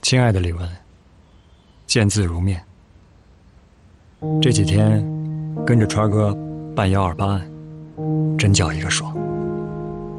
亲爱的李文，见字如面。这几天跟着川哥办128案，真叫一个爽。